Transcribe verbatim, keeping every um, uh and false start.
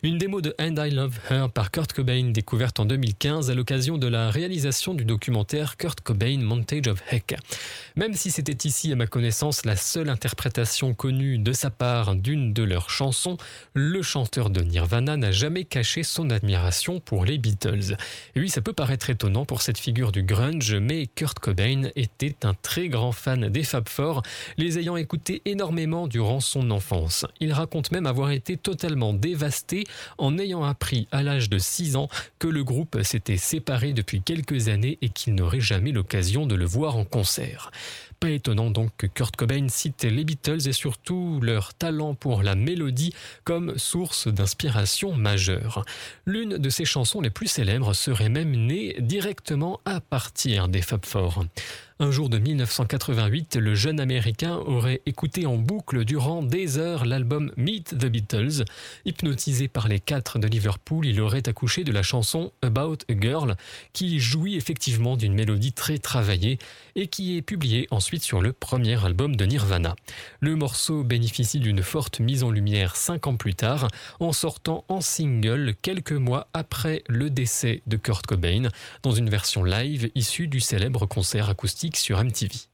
Une démo de And I Love Her par Kurt Cobain découverte en deux mille quinze à l'occasion de la réalisation du documentaire Kurt Cobain Montage of Heck. Même si c'était ici, à ma connaissance, la seule interprétation connue de sa part d'une de leurs chansons, le chanteur de Nirvana n'a jamais caché son admiration pour les Beatles. Et oui, ça peut paraître étonnant pour cette figure du grunge, mais Kurt Cobain était un très grand fan des Fab Four, les ayant écoutés énormément durant son enfance. Il raconte même avoir été totalement dévasté en ayant appris à l'âge de six ans que le groupe s'était séparé depuis quelques années et qu'il n'aurait jamais l'occasion de le voir en concert. Pas étonnant donc que Kurt Cobain cite les Beatles et surtout leur talent pour la mélodie comme source d'inspiration majeure. L'une de ses chansons les plus célèbres serait même née directement à partir des Fab Four. Un jour de dix-neuf cent quatre-vingt-huit, le jeune Américain aurait écouté en boucle durant des heures l'album Meet the Beatles. Hypnotisé par les quatre de Liverpool, il aurait accouché de la chanson About a Girl, qui jouit effectivement d'une mélodie très travaillée et qui est publiée ensuite sur le premier album de Nirvana. Le morceau bénéficie d'une forte mise en lumière cinq ans plus tard, en sortant en single quelques mois après le décès de Kurt Cobain, dans une version live issue du célèbre concert acoustique sur M T V.